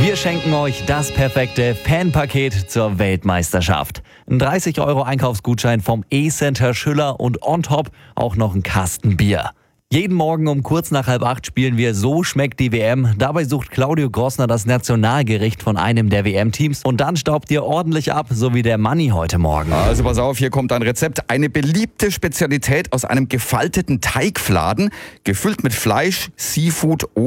Wir schenken euch das perfekte Fanpaket zur Weltmeisterschaft. Ein 30 € Einkaufsgutschein vom E-Center Schüller und on top auch noch ein Kasten Bier. Jeden Morgen um kurz nach 7:30 spielen wir So schmeckt die WM. Dabei sucht Claudio Grossner das Nationalgericht von einem der WM-Teams und dann staubt ihr ordentlich ab, so wie der Manni heute Morgen. Also pass auf, hier kommt ein Rezept. Eine beliebte Spezialität aus einem gefalteten Teigfladen, gefüllt mit Fleisch, Seafood